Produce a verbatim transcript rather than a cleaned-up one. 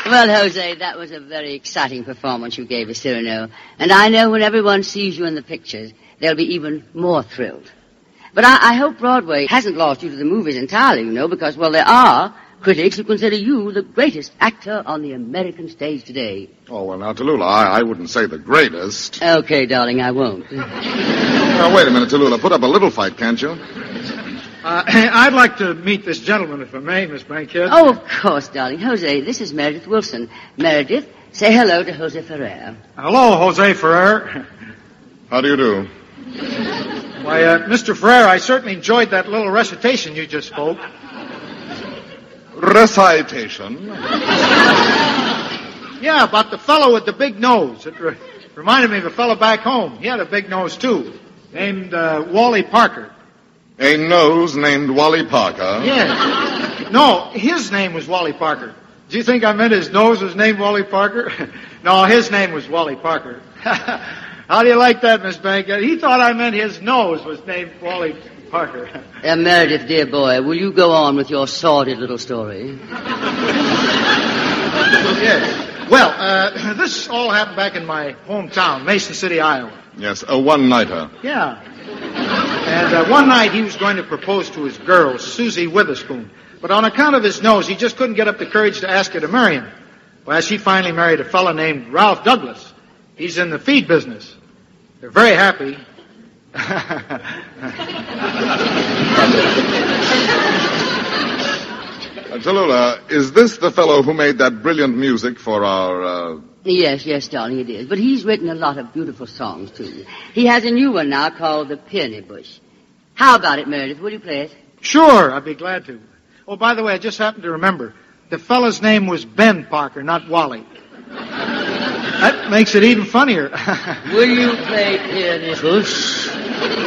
Well, Jose, that was a very exciting performance you gave us, Cyrano. And I know when everyone sees you in the pictures, they'll be even more thrilled. But I, I hope Broadway hasn't lost you to the movies entirely, you know, because, well, there are critics who consider you the greatest actor on the American stage today. Oh, well, now, Tallulah, I, I wouldn't say the greatest. Okay, darling, I won't. Now, wait a minute, Tallulah. Put up a little fight, can't you? Uh, I'd like to meet this gentleman, if I may, Miss Bankhead. Oh, of course, darling. Jose, this is Meredith Wilson. Meredith, say hello to Jose Ferrer. Hello, Jose Ferrer. How do you do? Why, uh, Mister Ferrer, I certainly enjoyed that little recitation you just spoke. Recitation? Yeah, about the fellow with the big nose. It re- reminded me of a fellow back home. He had a big nose, too, named uh, Wally Parker. A nose named Wally Parker? Yeah. No, his name was Wally Parker. Do you think I meant his nose was named Wally Parker? No, his name was Wally Parker. How do you like that, Miss Bankhead? He thought I meant his nose was named Wally Parker. Uh, Meredith, dear boy, will you go on with your sordid little story? Yes. Well, uh, this all happened back in my hometown, Mason City, Iowa. Yes, a one-nighter. Yeah. And uh, one night he was going to propose to his girl, Susie Witherspoon. But on account of his nose, he just couldn't get up the courage to ask her to marry him. Well, she finally married a fellow named Ralph Douglas. He's in the feed business. They're very happy. Uh, Tallulah, is this the fellow who made that brilliant music for our, uh... Yes, yes, darling, it is. But he's written a lot of beautiful songs, too. He has a new one now called The Peony Bush. How about it, Meredith? Will you play it? Sure, I'd be glad to. Oh, by the way, I just happened to remember. The fellow's name was Ben Parker, not Wally. That makes it even funnier. Will you play Peony Bush?